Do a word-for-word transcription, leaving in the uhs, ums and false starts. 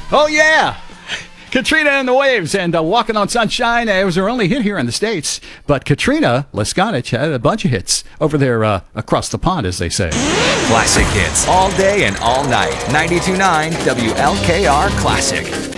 Oh, yeah. Katrina and the Waves and uh, Walking on Sunshine. Uh, it was her only hit here in the States. But Katrina Leskanich had a bunch of hits over there uh, across the pond, as they say. Classic hits all day and all night. ninety-two point nine W L K R Classic.